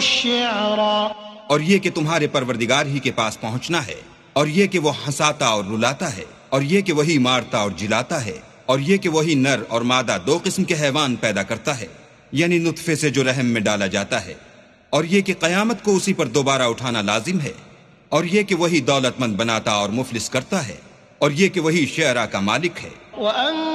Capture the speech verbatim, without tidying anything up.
और ये कि तुम्हारे परवरदिगार ही के पास पहुंचना है, और ये कि वो हंसाता और रुलाता है, और ये कि वही मारता और जिलाता है, और ये कि वही नर और मादा दो किस्म के हैवान पैदा करता है, यानी नुत्फे से जो रहम में डाला जाता है, और ये कि कयामत को उसी पर दोबारा उठाना लाजिम है, और ये कि वही दौलतमंद बनाता और मुफलिस करता है, और ये कि वही शेरा का मालिक है।